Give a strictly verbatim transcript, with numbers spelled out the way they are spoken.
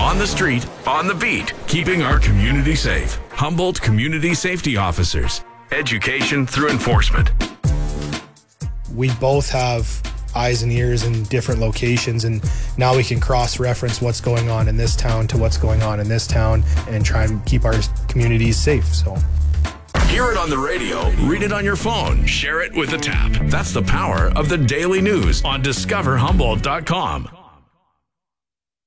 On the street, on the beat, keeping our community safe. Humboldt Community Safety Officers. Education through enforcement. We both have eyes and ears in different locations, and now we can cross-reference what's going on in this town to what's going on in this town and try and keep our communities safe. So, hear it on the radio, read it on your phone, share it with a tap. That's the power of the daily news on discover humboldt dot com.